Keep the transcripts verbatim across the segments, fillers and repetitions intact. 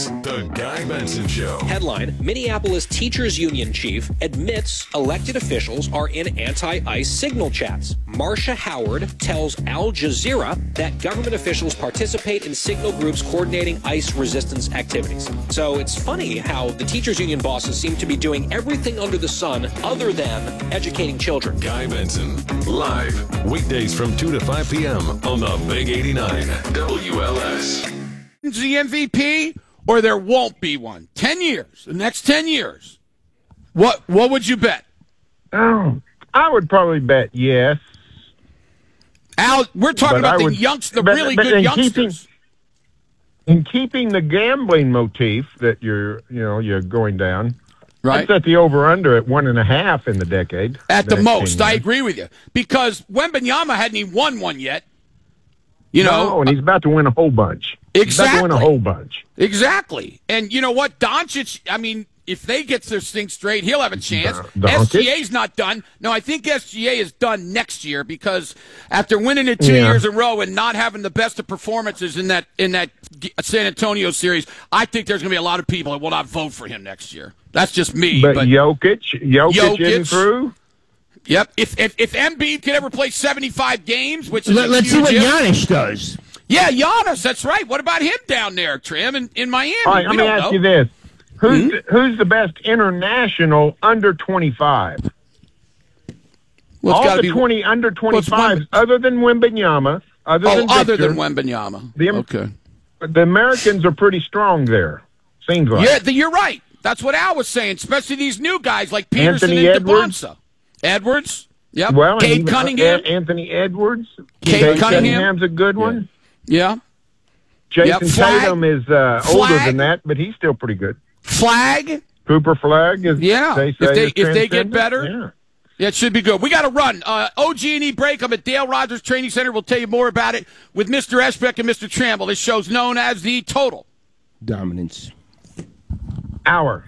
The Guy Benson Show. Headline, Minneapolis Teachers Union chief admits elected officials are in anti-ICE signal chats. Marcia Howard tells Al Jazeera that government officials participate in signal groups coordinating ICE resistance activities. So it's funny how the teachers union bosses seem to be doing everything under the sun other than educating children. Guy Benson, live, weekdays from two to five p.m. on the Big eighty-nine W L S. The M V P, or there won't be one. Ten years, the next ten years. What what would you bet? Oh, I would probably bet yes. Al, we're talking But about I the would- youngsters, the but- really but good in youngsters. Keeping, in keeping the gambling motif that you're, you know, you're going down, Right. I'd set the over-under at one and a half in the decade. At the next most, ten I years. agree with you. Because Wembanyama hadn't even won one yet. You know, No, and he's about to win a whole bunch. He's about to win a Exactly. whole bunch. Exactly. And you know what? Doncic, I mean, if they get their thing straight, he'll have a chance. Don- Doncic? S G A's not done. No, I think S G A is done next year because after winning it two Yeah. years in a row and not having the best of performances in that in that San Antonio series, I think there's going to be a lot of people that will not vote for him next year. That's just me. But, But, Jokic, Jokic, Jokic- isn't through. yep, if if if Embiid could ever play seventy-five games, which is Let, a let's see huge what if- Giannis does. Yeah, Giannis, that's right. What about him down there, Trim, in, in Miami? All right, We let me don't ask know. you this. Who's, Hmm? the, who's the best international under twenty-five? Well, it's All gotta the be twenty under it's twenty-fives, Wemb- other than Wembanyama, other Oh, than other Victor, than Wembanyama. The- okay. the Americans are pretty strong there. Seems like. Yeah, the, you're right. That's what Al was saying, especially these new guys like Peterson Anthony and Edwards. DeBonsa. Edwards. Yep. Well, and Cade even, uh, Cunningham. Anthony Edwards. Cade Cunningham. Cunningham's a good one. yeah. Jason Yep, Flag. Tatum is uh, older Flag. than that, but he's still pretty good. Flag. Cooper Flag is. Yeah, They if say they- is if they get transcendent. better. Yeah. Yeah, it should be good. We got to run. Uh, O G and E break. I'm at Dale Rogers Training Center. We'll tell you more about it with Mister Esbeck and Mister Tramble. This show's known as the Total Dominance. Hour.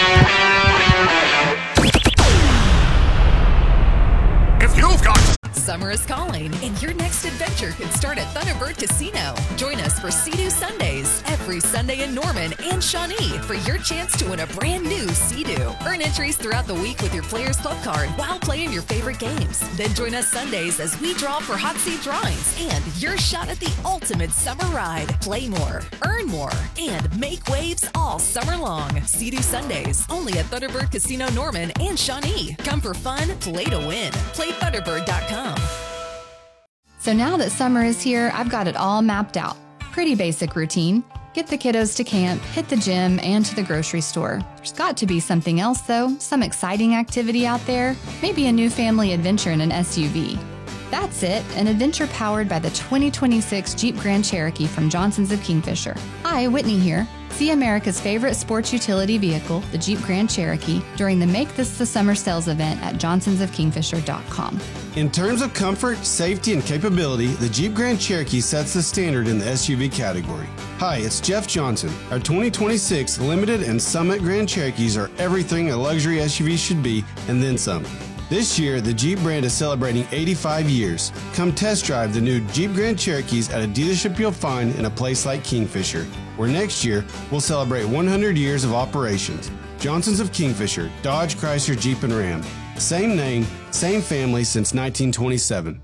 If you've got Summer is calling, and your next adventure could start at Thunderbird Casino. Join us for Sea-Doo Sundays every Sunday in Norman and Shawnee for your chance to win a brand new Sea-Doo. Earn entries throughout the week with your Players Club card while playing your favorite games. Then join us Sundays as we draw for hot seat drawings and your shot at the ultimate summer ride. Play more, earn more, and make waves all summer long. Sea-Doo Sundays only at Thunderbird Casino Norman and Shawnee. Come for fun, play to win. Play Thunderbird dot com. So now that summer is here, I've got it all mapped out. Pretty basic routine. Get the kiddos to camp, hit the gym, and to the grocery store. There's got to be something else, though. Some exciting activity out there. Maybe a new family adventure in an S U V. That's it, an adventure powered by the twenty twenty-six Jeep Grand Cherokee from Johnson's of Kingfisher. Hi, Whitney here. See America's favorite sports utility vehicle, the Jeep Grand Cherokee, during the Make This the Summer sales event at johnsons of kingfisher dot com. In terms of comfort, safety, and capability, the Jeep Grand Cherokee sets the standard in the S U V category. Hi, it's Jeff Johnson. Our twenty twenty-six Limited and Summit Grand Cherokees are everything a luxury S U V should be, and then some. This year, the Jeep brand is celebrating eighty-five years. Come test drive the new Jeep Grand Cherokees at a dealership you'll find in a place like Kingfisher, where next year we'll celebrate one hundred years of operations. Johnson's of Kingfisher, Dodge, Chrysler, Jeep, and Ram. Same name, same family since nineteen twenty-seven.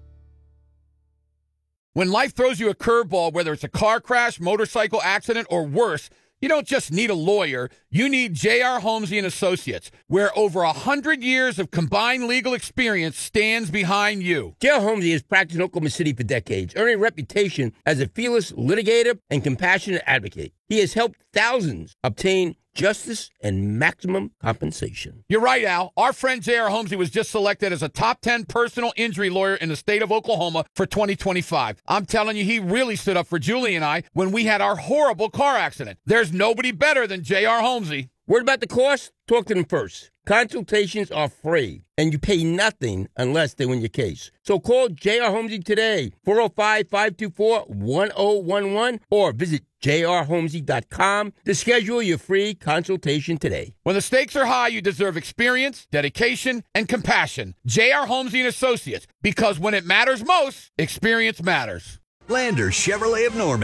When life throws you a curveball, whether it's a car crash, motorcycle accident, or worse, you don't just need a lawyer. You need J R. Holmesy and Associates, where over one hundred years of combined legal experience stands behind you. J R. Holmesy has practiced in Oklahoma City for decades, earning a reputation as a fearless litigator and compassionate advocate. He has helped thousands obtain justice and maximum compensation. You're right, Al. Our friend J R. Holmesy was just selected as a top ten personal injury lawyer in the state of Oklahoma for twenty twenty-five. I'm telling you, he really stood up for Julie and I when we had our horrible car accident. There's nobody better than J R. Holmesy. Word about the cost? Talk to them first. Consultations are free, and you pay nothing unless they win your case. So call J R. Holmesy today, four oh five, five two four, one oh one one, or visit j r holmesy dot com to schedule your free consultation today. When the stakes are high, you deserve experience, dedication, and compassion. J R. Holmesy and Associates, because when it matters most, experience matters. Lander Chevrolet of Norman.